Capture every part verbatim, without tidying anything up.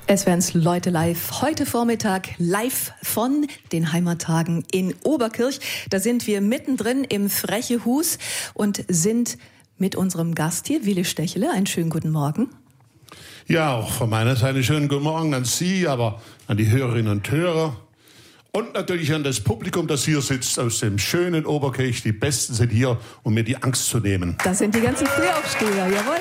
Es werden's Leute live. Heute Vormittag live von den Heimattagen in Oberkirch. Da sind wir mittendrin im Freche Hus und sind mit unserem Gast hier, Willi Stechele. Einen schönen guten Morgen. Ja, auch von meiner Seite schönen guten Morgen an Sie, aber an die Hörerinnen und Hörer. Und natürlich an das Publikum, das hier sitzt aus dem schönen Oberkirch. Die Besten sind hier, um mir die Angst zu nehmen. Das sind die ganzen Frühaufsteher, jawohl.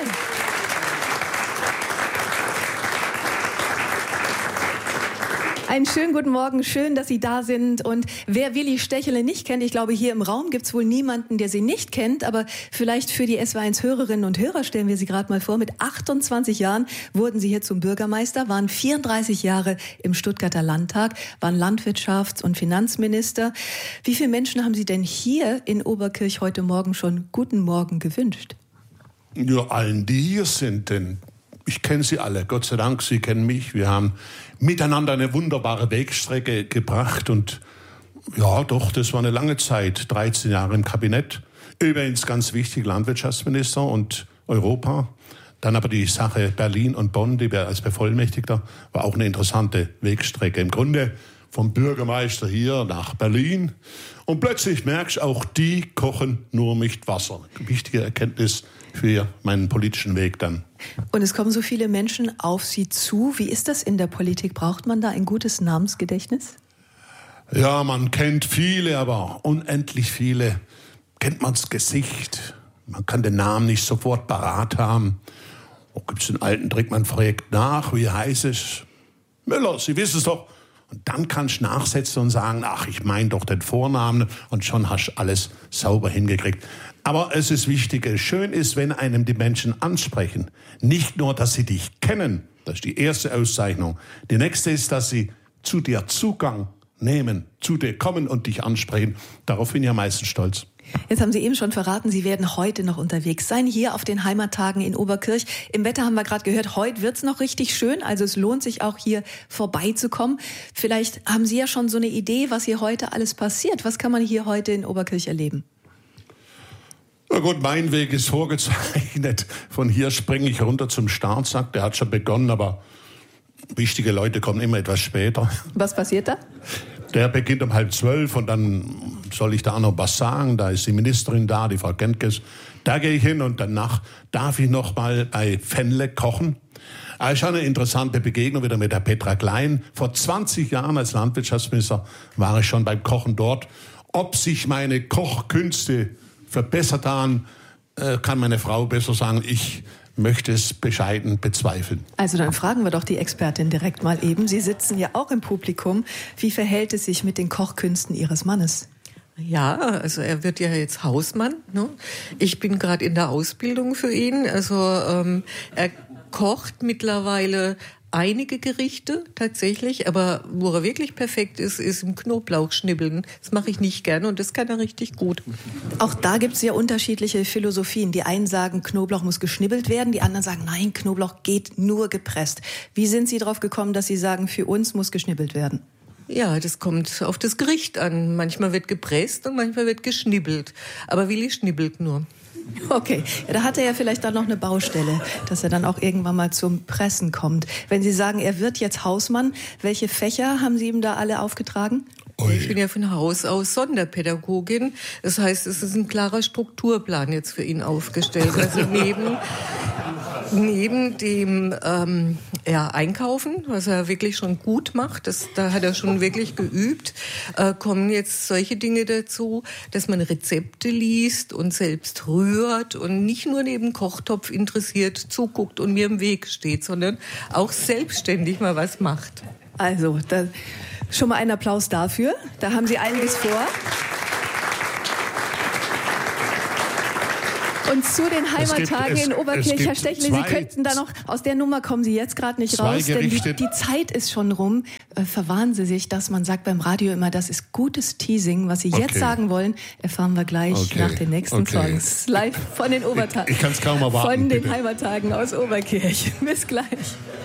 Einen schönen guten Morgen, schön, dass Sie da sind. Und wer Willi Stechele nicht kennt, ich glaube, hier im Raum gibt es wohl niemanden, der Sie nicht kennt. Aber vielleicht für die S W eins Hörerinnen und Hörer stellen wir Sie gerade mal vor. Mit achtundzwanzig Jahren wurden Sie hier zum Bürgermeister, waren vierunddreißig Jahre im Stuttgarter Landtag, waren Landwirtschafts- und Finanzminister. Wie viele Menschen haben Sie denn hier in Oberkirch heute Morgen schon guten Morgen gewünscht? Ja, allen, die hier sind, denn ich kenne Sie alle. Gott sei Dank, Sie kennen mich. Wir haben miteinander eine wunderbare Wegstrecke gebracht. Und ja, doch, das war eine lange Zeit. dreizehn Jahre im Kabinett. Übrigens ganz wichtig, Landwirtschaftsminister und Europa. Dann aber die Sache Berlin und Bonn, die wir als Bevollmächtigter, war auch eine interessante Wegstrecke. Im Grunde vom Bürgermeister hier nach Berlin. Und plötzlich merkst du, auch die kochen nur mit Wasser. Wichtige Erkenntnis für meinen politischen Weg dann. Und es kommen so viele Menschen auf Sie zu. Wie ist das in der Politik? Braucht man da ein gutes Namensgedächtnis? Ja, man kennt viele, aber unendlich viele kennt man das Gesicht. Man kann den Namen nicht sofort parat haben. Oh, gibt es den alten Trick, man fragt nach, wie heißt es? Müller, Sie wissen es doch. Und dann kannst du nachsetzen und sagen, ach, ich meine doch den Vornamen, und schon hast du alles sauber hingekriegt. Aber es ist wichtig, schön ist, wenn einem die Menschen ansprechen. Nicht nur, dass sie dich kennen, das ist die erste Auszeichnung. Die nächste ist, dass sie zu dir Zugang nehmen, zu dir kommen und dich ansprechen. Darauf bin ich am meisten stolz. Jetzt haben Sie eben schon verraten, Sie werden heute noch unterwegs sein, hier auf den Heimattagen in Oberkirch. Im Wetter haben wir gerade gehört, heute wird's noch richtig schön, also es lohnt sich auch hier vorbeizukommen. Vielleicht haben Sie ja schon so eine Idee, was hier heute alles passiert. Was kann man hier heute in Oberkirch erleben? Na gut, mein Weg ist vorgezeichnet. Von hier springe ich runter zum Startsack. Der hat schon begonnen, aber wichtige Leute kommen immer etwas später. Was passiert da? Der beginnt um halb zwölf und dann soll ich da noch was sagen. Da ist die Ministerin da, die Frau Gentges. Da gehe ich hin und danach darf ich noch mal bei Fennle kochen. Das ist schon eine interessante Begegnung wieder mit der Petra Klein. Vor zwanzig Jahren als Landwirtschaftsminister war ich schon beim Kochen dort. Ob sich meine Kochkünste verbessert haben, kann meine Frau besser sagen. Ich möchte es bescheiden bezweifeln. Also dann fragen wir doch die Expertin direkt mal eben. Sie sitzen ja auch im Publikum. Wie verhält es sich mit den Kochkünsten Ihres Mannes? Ja, also er wird ja jetzt Hausmann, ne? Ich bin gerade in der Ausbildung für ihn. Also ähm, er kocht mittlerweile einige Gerichte tatsächlich, aber wo er wirklich perfekt ist, ist im Knoblauch schnibbeln. Das mache ich nicht gerne und das kann er richtig gut. Auch da gibt es ja unterschiedliche Philosophien. Die einen sagen, Knoblauch muss geschnibbelt werden, die anderen sagen, nein, Knoblauch geht nur gepresst. Wie sind Sie darauf gekommen, dass Sie sagen, für uns muss geschnibbelt werden? Ja, das kommt auf das Gericht an. Manchmal wird gepresst und manchmal wird geschnibbelt. Aber Willi schnibbelt nur. Okay, ja, da hat er ja vielleicht dann noch eine Baustelle, dass er dann auch irgendwann mal zum Pressen kommt. Wenn Sie sagen, er wird jetzt Hausmann, welche Fächer haben Sie ihm da alle aufgetragen? Ich bin ja von Haus aus Sonderpädagogin. Das heißt, es ist ein klarer Strukturplan jetzt für ihn aufgestellt. Also neben, neben dem ähm, ja, Einkaufen, was er wirklich schon gut macht, das, da hat er schon wirklich geübt, äh, kommen jetzt solche Dinge dazu, dass man Rezepte liest und selbst rührt und nicht nur neben Kochtopf interessiert zuguckt und mir im Weg steht, sondern auch selbstständig mal was macht. Also, da schon mal einen Applaus dafür. Da haben Sie einiges vor. Und zu den Heimattagen in Oberkirch, Herr Stechele, Sie könnten da noch, aus der Nummer kommen Sie jetzt gerade nicht raus, denn die, die Zeit ist schon rum. Äh, verwahren Sie sich, dass man sagt beim Radio immer, das ist gutes Teasing. Was Sie okay. jetzt sagen wollen, erfahren wir gleich okay. nach den nächsten okay. Songs. Live von den Obertagen. Ich, ich kann es kaum erwarten. Von den bitte. Heimattagen aus Oberkirch. Bis gleich.